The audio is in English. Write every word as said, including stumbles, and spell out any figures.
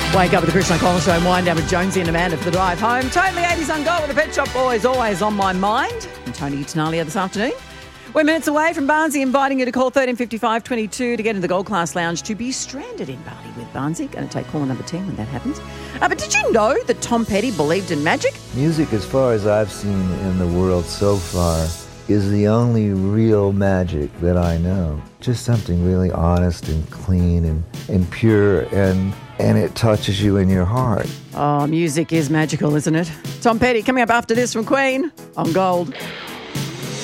Wake up with the Chris O'Connell Show and wind down with Jonesy and Amanda for the drive home. Totally eighties on Gold with the Pet Shop Boys, always on my mind. And Tony Tanalia this afternoon. We're minutes away from Barnsley, inviting you to call thirteen fifty-five twenty-two to get into the Gold Class Lounge to be stranded in Bali with Barnsley. Going to take caller number ten when that happens. Uh, but did you know that Tom Petty believed in magic? Music, as far as I've seen in the world so far, is the only real magic that I know. Just something really honest and clean and, and pure, and and it touches you in your heart. Oh, music is magical, isn't it? Tom Petty coming up after this from Queen on Gold.